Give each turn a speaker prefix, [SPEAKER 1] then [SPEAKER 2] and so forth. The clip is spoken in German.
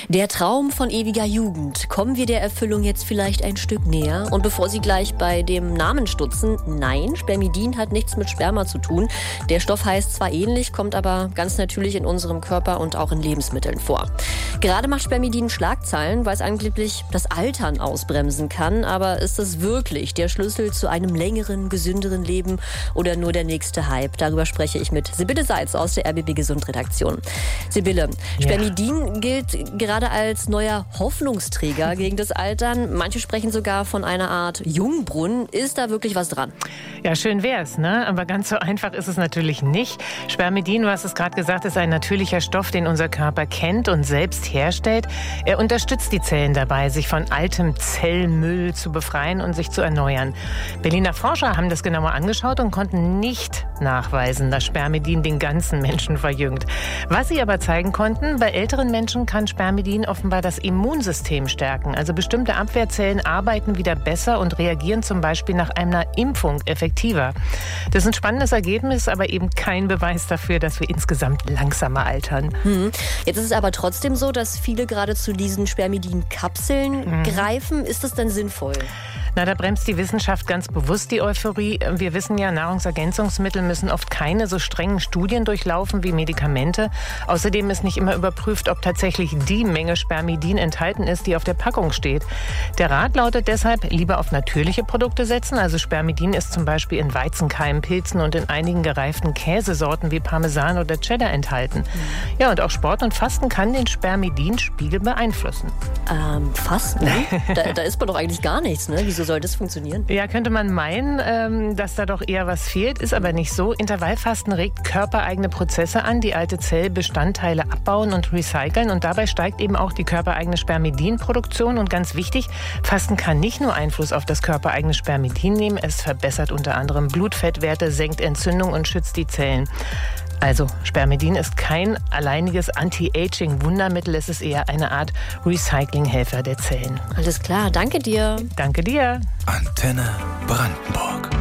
[SPEAKER 1] Der Traum von ewiger Jugend. Kommen wir der Erfüllung jetzt vielleicht ein Stück näher? Und bevor Sie gleich bei dem Namen stutzen, nein, Spermidin hat nichts mit Sperma zu tun. Der Stoff heißt zwar ähnlich, kommt aber ganz natürlich in unserem Körper und auch in Lebensmitteln vor. Gerade macht Spermidin Schlagzeilen, weil es angeblich das Altern ausbremsen kann. Aber ist es wirklich der Schlüssel zu einem längeren, gesünderen Leben oder nur der nächste Hype? Darüber spreche ich mit Sibylle Seitz aus der RBB Gesund Redaktion. Sibylle, Spermidin gilt gerade als neuer Hoffnungsträger gegen das Altern. Manche sprechen sogar von einer Art Jungbrunnen. Ist da wirklich was dran?
[SPEAKER 2] Ja, schön wär's, ne? Aber ganz so einfach ist es natürlich nicht. Spermidin, du hast es gerade gesagt, ist ein natürlicher Stoff, den unser Körper kennt und selbst herstellt. Er unterstützt die Zellen dabei, sich von altem Zellmüll zu befreien und sich zu erneuern. Berliner Forscher haben das genauer angeschaut und konnten nicht nachweisen, dass Spermidin den ganzen Menschen verjüngt. Was sie aber zeigen konnten, bei älteren Menschen kann Spermidin offenbar das Immunsystem stärken. Also bestimmte Abwehrzellen arbeiten wieder besser und reagieren zum Beispiel nach einer Impfung effektiver. Das ist ein spannendes Ergebnis, aber eben kein Beweis dafür, dass wir insgesamt langsamer altern.
[SPEAKER 1] Jetzt ist es aber trotzdem so, dass viele gerade zu diesen Spermidin-Kapseln greifen. Ist das denn sinnvoll?
[SPEAKER 2] Na, da bremst die Wissenschaft ganz bewusst die Euphorie. Wir wissen ja, Nahrungsergänzungsmittel müssen oft keine so strengen Studien durchlaufen wie Medikamente. Außerdem ist nicht immer überprüft, ob tatsächlich die Menge Spermidin enthalten ist, die auf der Packung steht. Der Rat lautet deshalb, lieber auf natürliche Produkte setzen. Also Spermidin ist zum Beispiel in Weizenkeimen, Pilzen und in einigen gereiften Käsesorten wie Parmesan oder Cheddar enthalten. Ja, und auch Sport und Fasten kann den Spermidinspiegel beeinflussen.
[SPEAKER 1] Fasten? Da isst man doch eigentlich gar nichts, ne? Wieso soll das funktionieren?
[SPEAKER 2] Ja, könnte man meinen, dass da doch eher was fehlt, ist aber nicht so. Intervallfasten regt körpereigene Prozesse an, die alte Zellbestandteile abbauen und recyceln und dabei steigt eben auch die körpereigene Spermidinproduktion und ganz wichtig, Fasten kann nicht nur Einfluss auf das körpereigene Spermidin nehmen, es verbessert unter anderem Blutfettwerte, senkt Entzündung und schützt die Zellen. Also Spermidin ist kein alleiniges Anti-Aging-Wundermittel, es ist eher eine Art Recyclinghelfer der Zellen.
[SPEAKER 1] Alles klar, danke dir.
[SPEAKER 2] Danke dir.
[SPEAKER 3] Antenne Brandenburg.